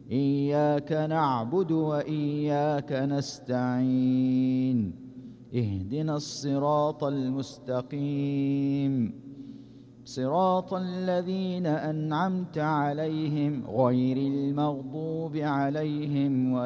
إياك نعبد وإياك نستعين اهدنا الصراط المستقيم صراط الذين أنعمت عليهم غير المغضوب عليهم